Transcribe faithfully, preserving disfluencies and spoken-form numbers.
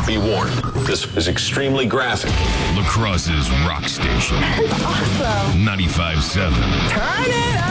Be warned, this is extremely graphic. La Crosse's rock station. That's awesome. ninety-five seven. Turn it